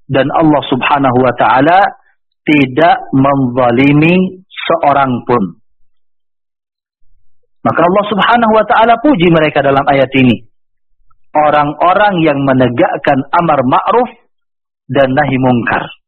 dan Allah Subhanahu wa taala tidak menzalimi seorang pun. Maka Allah Subhanahu wa taala puji mereka dalam ayat ini. Orang-orang yang menegakkan amar ma'ruf dan nahi mungkar.